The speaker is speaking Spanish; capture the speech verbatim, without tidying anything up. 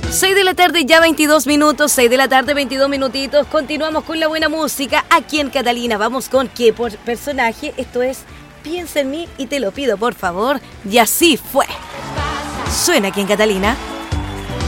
seis de la tarde, ya veintidós minutos, seis de la tarde, veintidós minutitos. Continuamos con la buena música aquí en Catalina. Vamos con ¿qué por personaje? Esto es Piensa en mí y te lo pido, por favor. Y así fue. Suena aquí en Catalina.